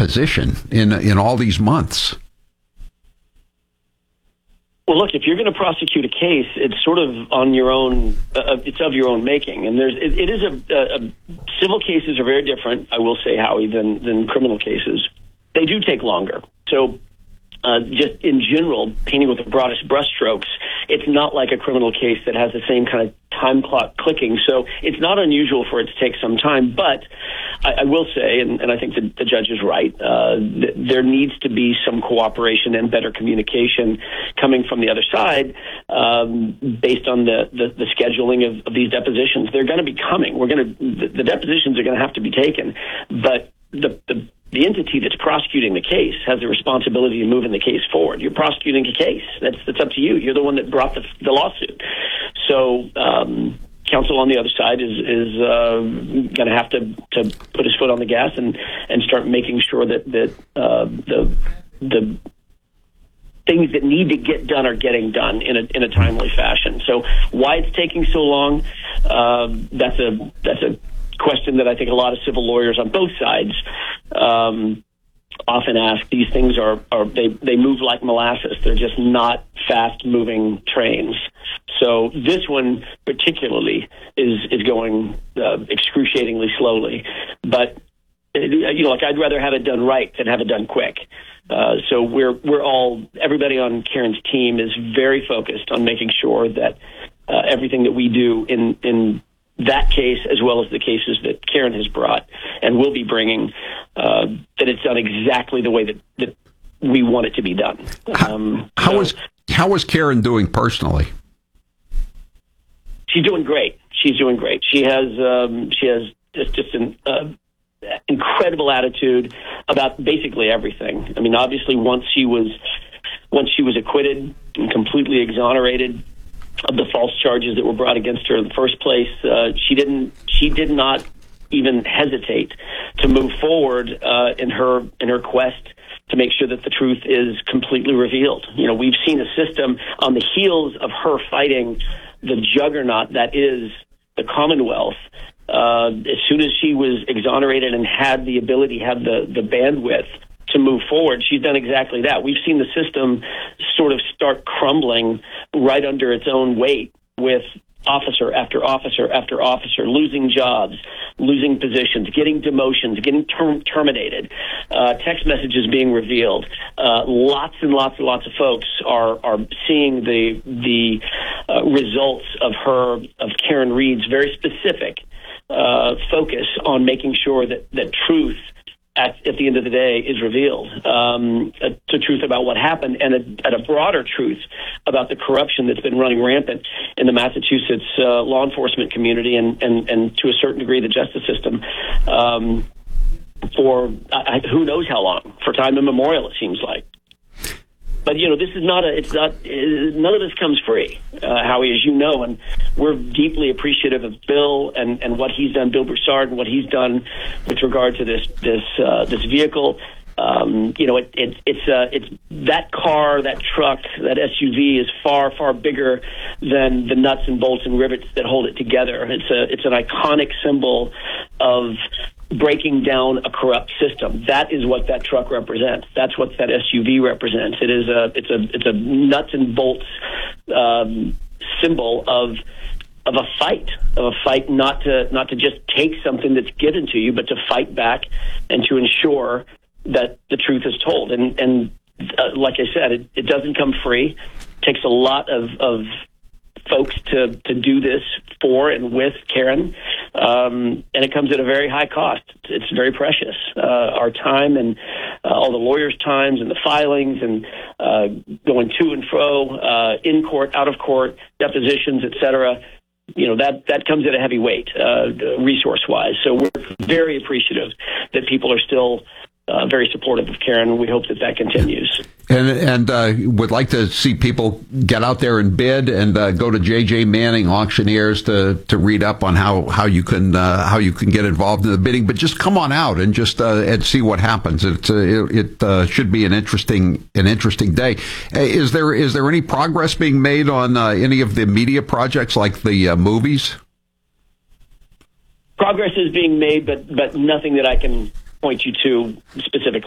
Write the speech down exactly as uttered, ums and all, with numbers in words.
position in in all these months? Well, look, if you're going to prosecute a case, it's sort of on your own, uh, it's of your own making. And there's, it, it is a, a, a, civil cases are very different, I will say, Howie, than, than criminal cases. They do take longer. So uh, just in general, painting with the broadest brushstrokes, it's not like a criminal case that has the same kind of time clock clicking. So it's not unusual for it to take some time. But I, I will say, and, and I think the, the judge is right, uh, th- there needs to be some cooperation and better communication coming from the other side um, based on the, the, the scheduling of, of these depositions. They're going to be coming. We're going to the, the depositions are going to have to be taken. But the, the the entity that's prosecuting the case has the responsibility of moving the case forward. You're prosecuting a case. That's that's up to you. You're the one that brought the, the lawsuit. So um, counsel on the other side is is uh, going to have to to put his foot on the gas and, and start making sure that that uh, the the things that need to get done are getting done in a in a timely fashion. So why it's taking so long? Uh, that's a that's a question that I think a lot of civil lawyers on both sides um, often ask. These things are, are they, they move like molasses. They're just not fast-moving trains. So this one particularly is is going uh, excruciatingly slowly. But you know, like I'd rather have it done right than have it done quick. Uh, so we're we're all everybody on Karen's team is very focused on making sure that uh, everything that we do in in that case, as well as the cases that Karen has brought and will be bringing, uh, that it's done exactly the way that, that we want it to be done. Um, how, how so, is how is Karen doing personally? She's doing great. She's doing great. She has um, she has just just an uh, incredible attitude about basically everything. I mean, obviously, once she was once she was acquitted and completely exonerated of the false charges that were brought against her in the first place, uh, she didn't. She did not even hesitate to move forward uh, in her in her quest to make sure that the truth is completely revealed. You know, we've seen a system on the heels of her fighting the juggernaut that is the Commonwealth. Uh, as soon as she was exonerated and had the ability, had the the bandwidth to move forward, she's done exactly that. We've seen the system sort of start crumbling right under its own weight, with officer after officer after officer losing jobs, losing positions, getting demotions, getting term- terminated, uh, text messages being revealed. Uh, lots and lots and lots of folks are are seeing the the uh, results of her of Karen Read's very specific uh, focus on making sure that that truth At, at the end of the day is revealed, um, a, the truth about what happened, and a, and a broader truth about the corruption that's been running rampant in the Massachusetts uh, law enforcement community and, and, and to a certain degree the justice system um, for uh, who knows how long, for time immemorial, it seems like. But, you know, this is not a, it's not, none of this comes free, uh, Howie, as you know, and we're deeply appreciative of Bill and, and what he's done, Bill Broussard, and what he's done with regard to this, this, uh, this vehicle. Um, you know, it, it, it's, uh, it's that car, that truck, that S U V is far, far bigger than the nuts and bolts and rivets that hold it together. It's a, it's an iconic symbol of breaking down a corrupt system. That is what that truck represents. That's what that S U V represents. It is a, it's a, it's a nuts and bolts um, symbol of of a fight, of a fight not to not to just take something that's given to you, but to fight back and to ensure that the truth is told. And and uh, like I said, it, it doesn't come free. It takes a lot of of folks to, to do this for and with Karen, um, and it comes at a very high cost. It's very precious. Uh, our time and uh, all the lawyers' times and the filings and uh, going to and fro, uh, in court, out of court, depositions, et cetera. You know, that, that comes at a heavy weight, uh, resource-wise. So we're very appreciative that people are still Uh, very supportive of Karen. We hope that that continues. And and uh, would like to see people get out there and bid, and uh, go to J J Manning Auctioneers to to read up on how how you can uh, how you can get involved in the bidding. But just come on out and just uh, and see what happens. It's uh, it, it uh, should be an interesting an interesting day. Is there is there any progress being made on uh, any of the media projects like the uh, movies? Progress is being made, but but nothing that I can point you to specifically.